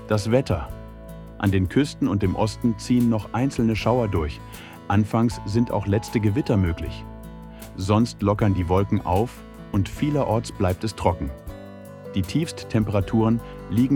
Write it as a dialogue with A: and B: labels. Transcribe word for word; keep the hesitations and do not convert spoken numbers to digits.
A: Das Wetter. An den Küsten und im Osten ziehen noch einzelne Schauer durch. Anfangs sind auch letzte Gewitter möglich. Sonst lockern die Wolken auf und vielerorts bleibt es trocken. Die Tiefsttemperaturen liegen